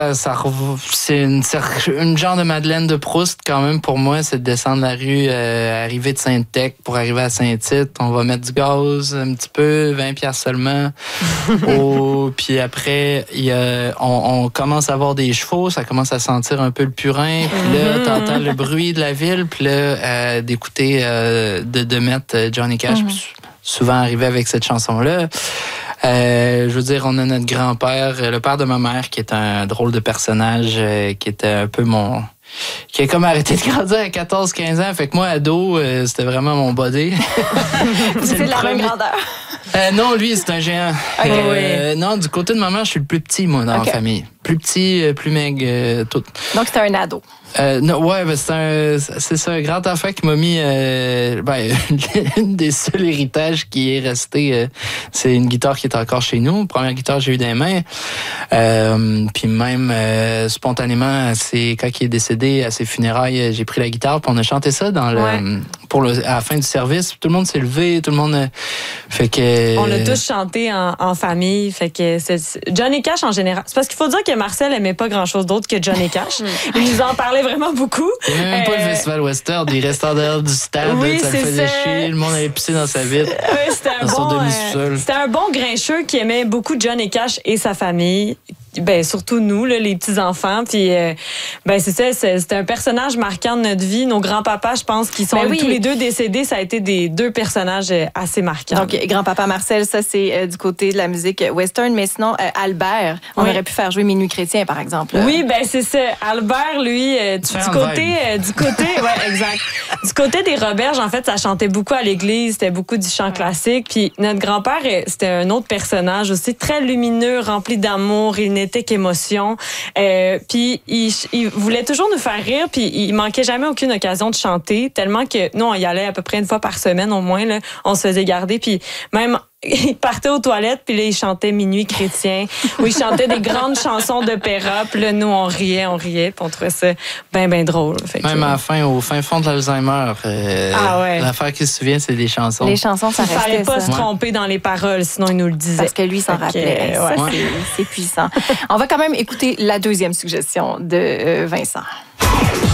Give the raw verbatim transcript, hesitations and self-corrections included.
Ça, c'est une, une genre de Madeleine de Proust quand même pour moi, c'est de descendre la rue, euh, arriver de Sainte-Tech pour arriver à Saint-Tite. On va mettre du gaz un petit peu, vingt piastres seulement. oh, puis après, y a, on, on commence à avoir des chevaux, ça commence à sentir un peu le purin. Puis là, t'entends le bruit de la ville, puis là, euh, d'écouter, euh, de, de mettre Johnny Cash. Mm-hmm. Souvent arrivé avec cette chanson-là. Euh, je veux dire, on a notre grand-père, le père de ma mère, qui est un drôle de personnage, euh, qui était un peu mon... qui a comme arrêté de grandir à quatorze quinze ans. Fait que moi, ado, euh, c'était vraiment mon body. c'est de la premier... même grandeur? Euh, non, lui, c'est un géant. Okay, euh, oui. Non, du côté de ma mère, je suis le plus petit, moi, dans okay. la famille. Plus petit, plus maigre, euh, tout. Donc, c'était un ado. Euh, non, ouais, ben c'est un, c'est ça, un grand enfant qui m'a mis, euh, ben, une des seuls héritages qui est resté, euh, c'est une guitare qui est encore chez nous. Première guitare que j'ai eue dans les mains. Euh, puis même, euh, spontanément, c'est quand il est décédé à ses funérailles, j'ai pris la guitare puis on a chanté ça dans le, ouais. pour le, à la fin du service. Tout le monde s'est levé, tout le monde, fait que. On l'a tous chanté en, en famille, fait que c'est, Johnny Cash en général. C'est parce qu'il faut dire que Marcel aimait pas grand chose d'autre que Johnny Cash. Il nous en parlait vraiment beaucoup. Il n'y avait même euh... pas le festival western, il restait en dehors du stade, oui, ça le faisait ça. chier, le monde avait pissé dans sa vitre. Oui, c'était un, bon, euh, c'était un bon grincheux qui aimait beaucoup Johnny Cash et sa famille. Ben surtout nous, là, les petits enfants. Puis euh, ben c'est ça, c'est, c'est un personnage marquant de notre vie. Nos grands-papas, je pense, qui sont ben oui. tous les deux décédés, ça a été des deux personnages assez marquants. Donc grand-papa Marcel, ça c'est euh, du côté de la musique western, mais sinon euh, Albert, on oui. aurait pu faire jouer Minuit chrétien par exemple. Oui, ben c'est ça. Albert, lui, euh, du, du côté, euh, du côté, ouais, exact. Du côté des Roberges, en fait, ça chantait beaucoup à l'église, c'était beaucoup du chant classique. Puis notre grand-père, c'était un autre personnage aussi très lumineux, rempli d'amour. Il n'était qu'émotion. Euh, puis il, il voulait toujours nous faire rire, puis il manquait jamais aucune occasion de chanter, tellement que nous, on y allait à peu près une fois par semaine au moins, là, on se faisait garder, puis même il partait aux toilettes, puis là, il chantait Minuit chrétien, où il chantait des grandes chansons d'opéra, puis là, nous, on riait, on riait, puis on trouvait ça bien, bien drôle. Fait même que, à la fin, au fin fond de l'Alzheimer, euh, ah ouais. l'affaire qui se souvient, c'est des chansons. Les chansons, ça restait ça. Il fallait pas ça. se tromper ouais. dans les paroles, sinon il nous le disait. Parce que lui, il s'en rappelait. Que, ouais. Ça, c'est, c'est puissant. On va quand même écouter la deuxième suggestion de Vincent.